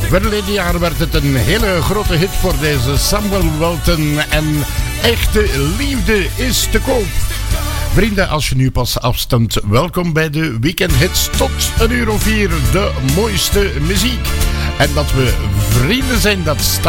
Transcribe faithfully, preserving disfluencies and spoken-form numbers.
Verleden jaar werd het een hele grote hit voor deze Samuel Welton en Echte Liefde is te koop. Vrienden, als je nu pas afstemt, welkom bij de weekendhits tot een uur of vier, de mooiste muziek. En dat we vrienden zijn, dat staat